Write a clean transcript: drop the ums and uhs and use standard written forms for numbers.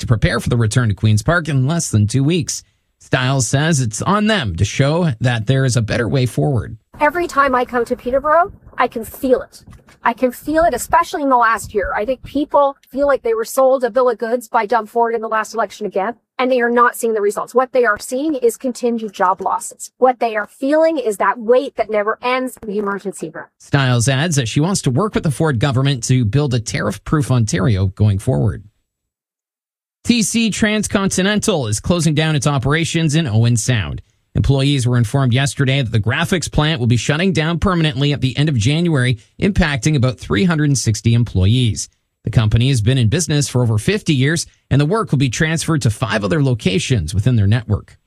to prepare for the return to Queen's Park in less than 2 weeks. Stiles says it's on them to show that there is a better way forward. Every time I come to Peterborough, I can feel it. I can feel it, especially in the last year. I think people feel like they were sold a bill of goods by Doug Ford in the last election again, and they are not seeing the results. What they are seeing is continued job losses. What they are feeling is that wait that never ends, the emergency room. Stiles adds that she wants to work with the Ford government to build a tariff-proof Ontario going forward. TC Transcontinental is closing down its operations in Owen Sound. Employees were informed yesterday that the graphics plant will be shutting down permanently at the end of January, impacting about 360 employees. The company has been in business for over 50 years, and the work will be transferred to 5 other locations within their network.